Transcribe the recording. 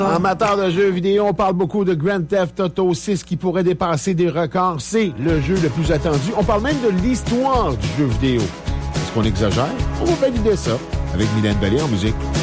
Amateurs de jeux vidéo, on parle beaucoup de Grand Theft Auto 6 qui pourrait dépasser des records. C'est le jeu le plus attendu. On parle même de l'histoire du jeu vidéo. Est-ce qu'on exagère? On va valider ça avec Mylène Vallée en musique.